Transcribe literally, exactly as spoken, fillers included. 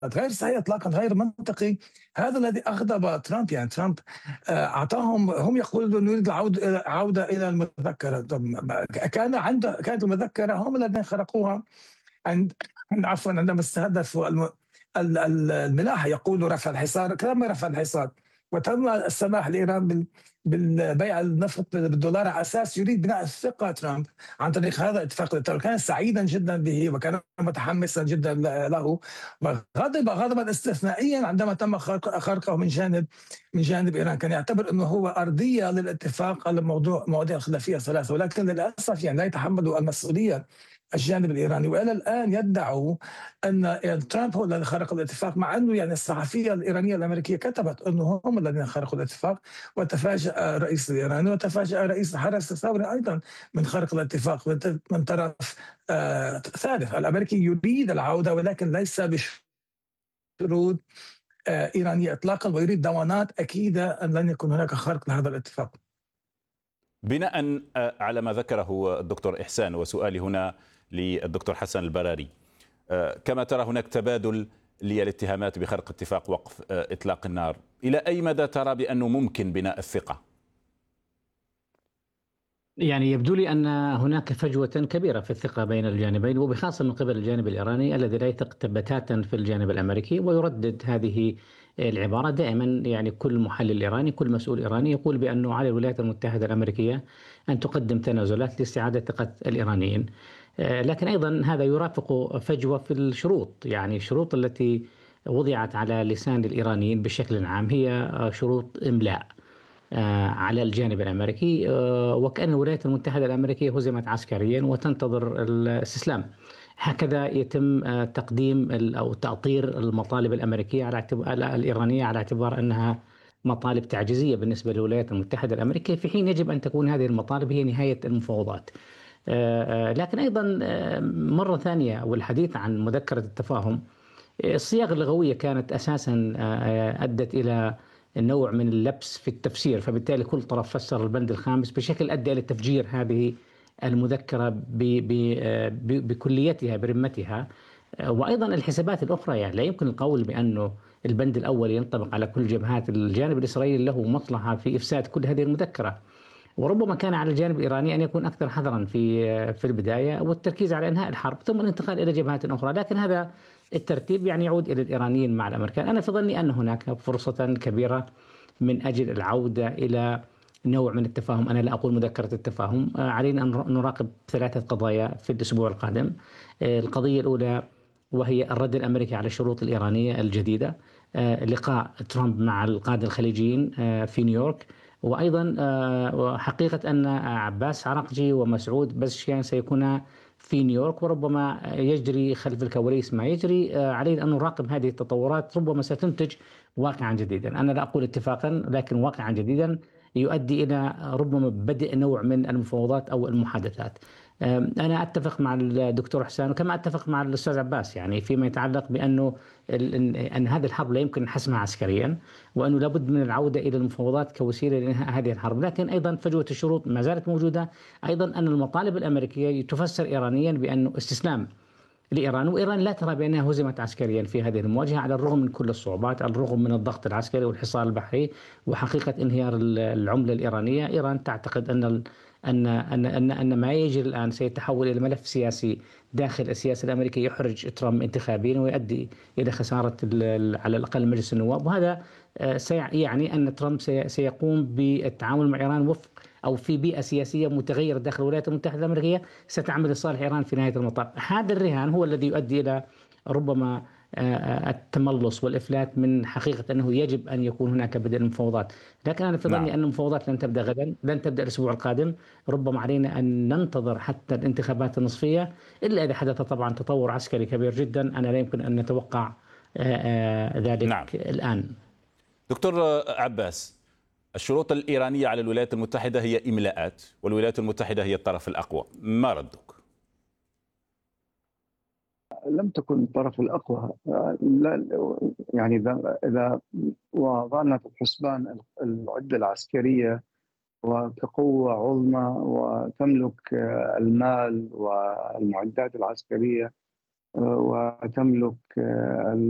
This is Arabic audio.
غير صحيح إطلاقًا، غير منطقي. هذا الذي أغضب ترامب. يعني ترامب آآ أعطاهم، هم يقولون نريد العودة إلى عودة إلى المذكرة. طب ما كان عنده كانت المذكرة هم الذين خرقوها عند عند- عفوًا، عندما استهدفوا الم ال ال الملاحة. يقولوا رفع الحصار، تم رفع الحصار، وتم السماح لإيران بال بالبيع النفط بالدولار، على أساس يريد بناء الثقة ترامب عن طريق هذا الاتفاق الإطاري. كان سعيدًا جدًا به، وكان متحمسًا جدًا ل له، وغضب غضبًا استثنائيًا عندما تم خرق خرقه من جانب من جانب إيران. كان يعتبر أنه هو أرضية للاتفاق على موضوع مواضيع الخلافية الثلاثة، ولكن للأسف يعني لا يتحمل المسؤولية الجانب الإيراني. وإلى الآن يدعوا أن يعني ترامب هو الذي خرق الاتفاق، مع أنه يعني الصحفية الإيرانية الأمريكية كتبت أنه هم الذين خرقوا الاتفاق. وتفاجأ الرئيس الإيراني وتفاجأ رئيس الحرس الثوري أيضا من خرق الاتفاق من طرف آه ثالث. الأمريكي يريد العودة، ولكن ليس بشروط آه إيرانية إطلاقا، ويريد ضمانات أكيدة أن لن يكون هناك خرق لهذا الاتفاق. بناء على ما ذكره الدكتور إحسان، وسؤالي هنا للدكتور حسن البراري، كما ترى هناك تبادل للاتهامات بخرق اتفاق وقف إطلاق النار، إلى أي مدى ترى بأنه ممكن بناء الثقة؟ يعني يبدو لي أن هناك فجوة كبيرة في الثقة بين الجانبين، وبخاصة من قبل الجانب الإيراني الذي لا يثق بتاتا في الجانب الأمريكي ويردد هذه العبارة دائما. يعني كل محلل إيراني، كل مسؤول إيراني يقول بأنه على الولايات المتحدة الأمريكية أن تقدم تنازلات لاستعادة ثقة الإيرانيين. لكن أيضا هذا يرافق فجوة في الشروط. يعني الشروط التي وضعت على لسان الإيرانيين بشكل عام هي شروط إملاء على الجانب الأمريكي، وكأن الولايات المتحدة الأمريكية هزمت عسكريا وتنتظر الاستسلام. هكذا يتم تقديم أو تأطير المطالب الأمريكية على اعتبار الإيرانية على اعتبار أنها مطالب تعجيزية بالنسبة للولايات المتحدة الأمريكية، في حين يجب أن تكون هذه المطالب هي نهاية المفاوضات. لكن أيضا مرة ثانية، والحديث عن مذكرة التفاهم، الصياغة اللغوية كانت أساسا أدت إلى نوع من اللبس في التفسير، فبالتالي كل طرف فسر البند الخامس بشكل أدى إلى تفجير هذه المذكرة بكليتها برمتها. وأيضا الحسابات الأخرى، يعني لا يمكن القول بأنه البند الأول ينطبق على كل جبهات. الجانب الإسرائيلي له مصلحة في إفساد كل هذه المذكرة، وربما كان على الجانب الإيراني أن يكون أكثر حذرا في في البداية والتركيز على إنهاء الحرب ثم الانتقال إلى جبهات أخرى. لكن هذا الترتيب يعني يعود إلى الإيرانيين مع الأمريكان. أنا في ظني أن هناك فرصة كبيرة من أجل العودة إلى نوع من التفاهم. أنا لا أقول مذكرة التفاهم. علينا أن نراقب ثلاثة قضايا في الأسبوع القادم. القضية الأولى وهي الرد الأمريكي على الشروط الإيرانية الجديدة، لقاء ترامب مع القادة الخليجيين في نيويورك، وأيضا حقيقة أن عباس عراقجي ومسعود بزشكيان سيكونا في نيويورك، وربما يجري خلف الكواليس ما يجري. علينا أن نراقب هذه التطورات، ربما ستنتج واقعا جديدا. أنا لا أقول اتفاقا، لكن واقعا جديدا يؤدي إلى ربما بدء نوع من المفاوضات أو المحادثات. أنا أتفق مع الدكتور حسان وكما أتفق مع الأستاذ عباس، يعني فيما يتعلق بأنه أن هذه الحرب لا يمكن حسمها عسكريا، وأنه لابد من العودة إلى المفاوضات كوسيلة لإنهاء هذه الحرب. لكن أيضا فجوة الشروط ما زالت موجودة. أيضا أن المطالب الأمريكية تفسر إيرانيا بأنه استسلام لإيران، وإيران لا ترى بأنها هزمت عسكريا في هذه المواجهة على الرغم من كل الصعوبات، على الرغم من الضغط العسكري والحصار البحري وحقيقة انهيار العملة الإيرانية. إيران تعتقد أن أن أن أن أن ما يجري الآن سيتحول إلى ملف سياسي داخل السياسة الأمريكية يحرج ترامب انتخابيا ويؤدي إلى خسارة على الأقل مجلس النواب. وهذا يعني أن ترامب سيقوم بالتعامل مع إيران وفق أو في بيئة سياسية متغيرة داخل الولايات المتحدة الأمريكية ستعمل لصالح إيران في نهاية المطاف. هذا الرهان هو الذي يؤدي إلى ربما التملص والإفلات من حقيقة أنه يجب أن يكون هناك بدء المفاوضات. لكن أنا في ظني نعم. أن المفاوضات لن تبدأ غدا، لن تبدأ الأسبوع القادم. ربما علينا أن ننتظر حتى الانتخابات النصفية، إلا إذا حدث طبعا تطور عسكري كبير جدا. أنا لا يمكن أن نتوقع ذلك نعم. الآن. دكتور عباس، الشروط الإيرانية على الولايات المتحدة هي إملاءات، والولايات المتحدة هي الطرف الأقوى، ما ردك؟ لم تكن الطرف الأقوى. لا يعني إذا إذا وضعنا في الحسبان العدة العسكرية وكقوة عظمى وتملك المال والمعدات العسكرية وتملك